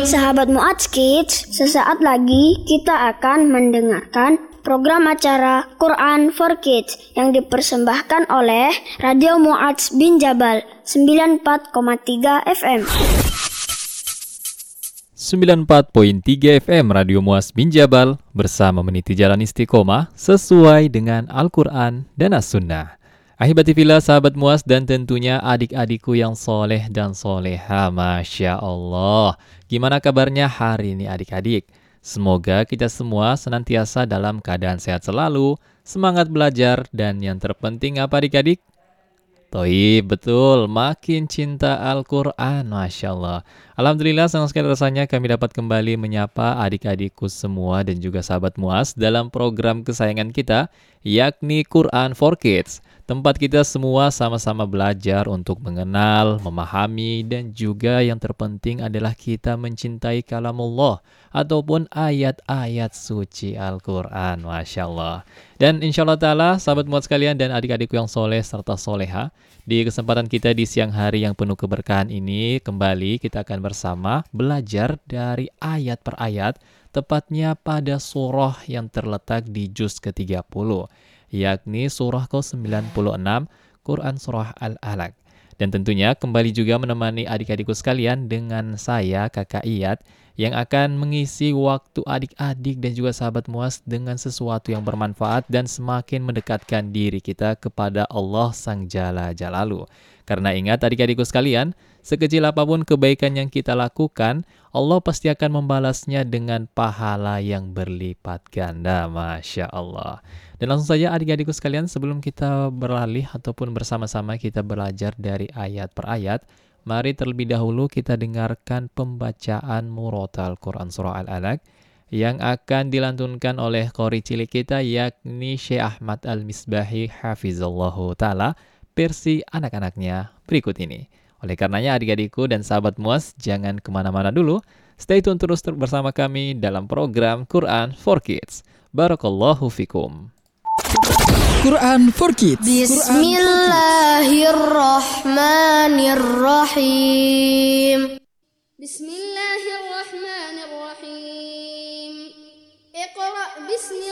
Sahabat Mu'adz Kids, sesaat lagi kita akan mendengarkan program acara Quran for Kids yang dipersembahkan oleh Radio Mu'adz bin Jabal 94,3 FM. 94.3 FM Radio Mu'adz bin Jabal bersama meniti jalan istiqomah sesuai dengan Al-Quran dan As-Sunnah. Ahibati fillah sahabat Mu'adz dan tentunya adik-adikku yang soleh dan soleha, Masya Allah. Gimana kabarnya hari ini adik-adik? Semoga kita semua senantiasa dalam keadaan sehat selalu, semangat belajar, dan yang terpenting apa adik-adik? Toib, betul, makin cinta Al-Quran, Masya Allah. Alhamdulillah, senang sekali rasanya kami dapat kembali menyapa adik-adikku semua dan juga sahabat Mu'adz dalam program kesayangan kita, yakni Quran for Kids. Tempat kita semua sama-sama belajar untuk mengenal, memahami, dan juga yang terpenting adalah kita mencintai kalamullah ataupun ayat-ayat suci Al-Quran, Masya Allah. Dan insya Allah ta'ala, sahabat Mu'adz sekalian dan adik-adikku yang soleh serta soleha, di kesempatan kita di siang hari yang penuh keberkahan ini, kembali kita akan bersama belajar dari ayat per ayat, tepatnya pada surah yang terletak di juz ke-30. Yakni surah ke-96 Quran surah Al-Alaq. Dan tentunya kembali juga menemani adik-adikku sekalian dengan saya Kakak Iyad yang akan mengisi waktu adik-adik dan juga sahabat Mu'adz dengan sesuatu yang bermanfaat dan semakin mendekatkan diri kita kepada Allah Sang Jalla Jalaluhu. Karena ingat adik-adikku sekalian, sekecil apapun kebaikan yang kita lakukan, Allah pasti akan membalasnya dengan pahala yang berlipat ganda, Masya Allah. Dan langsung saja adik-adikku sekalian, sebelum kita beralih ataupun bersama-sama kita belajar dari ayat per ayat, mari terlebih dahulu kita dengarkan pembacaan murotal Quran Surah Al-Alaq yang akan dilantunkan oleh qori cilik kita, yakni Syekh Ahmad Al-Misbahi Hafizallahu Ta'ala, versi anak-anaknya berikut ini. Oleh karenanya adik-adikku dan sahabat Mu'adz, jangan kemana-mana dulu, stay tune terus bersama kami dalam program Quran for Kids. Barakallahu fikum. Quran for Kids. Bismillahirrahmanirrahim. Bismillahirrahmanirrahim. Iqra bismi